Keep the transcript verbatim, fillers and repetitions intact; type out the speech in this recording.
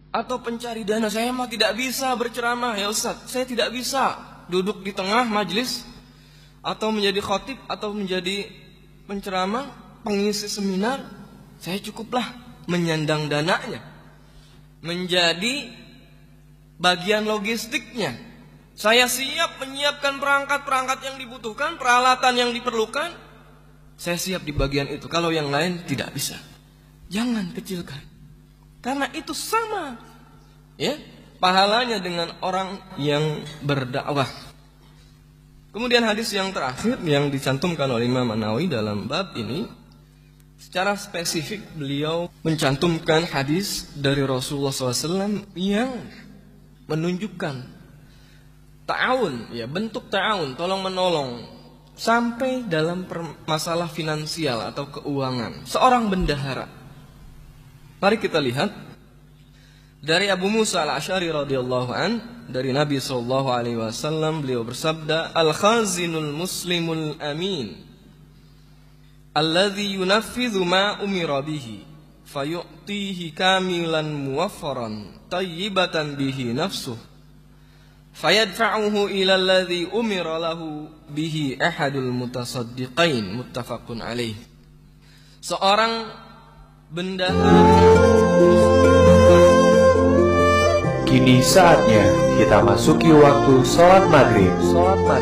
Atau pencari dana, saya mah tidak bisa berceramah ya Ustaz, saya tidak bisa duduk di tengah majelis atau menjadi khatib atau menjadi penceramah, pengisi seminar. Saya cukuplah menyandang dananya, menjadi bagian logistiknya. Saya siap menyiapkan perangkat-perangkat yang dibutuhkan, peralatan yang diperlukan. Saya siap di bagian itu. Kalau yang lain tidak bisa, jangan kecilkan. Karena itu sama, ya, pahalanya dengan orang yang berdakwah. Kemudian hadis yang terakhir yang dicantumkan oleh Imam An-Nawawi dalam bab ini, secara spesifik beliau mencantumkan hadis dari Rasulullah shallallahu alaihi wasallam yang menunjukkan ta'awun, ya, bentuk ta'awun, tolong menolong sampai dalam masalah finansial atau keuangan seorang bendahara. Mari kita lihat dari Abu Musa Al-Asy'ari radhiyallahu an, dari Nabi sallallahu alaihi wasallam, beliau bersabda, "Al-khazinul muslimul amin alladzi yunaffidhu ma umira bihi fayu'tihi kamilan muwaffaran tayyibatan bihi nafsuh fayadfa'uhu ila alladzi umira lahu bihi ahadul mutasaddiqain." Muttafaqun alaih. Seorang bendahara. Kini saatnya kita masuki waktu sholat maghrib. Sholat maghrib.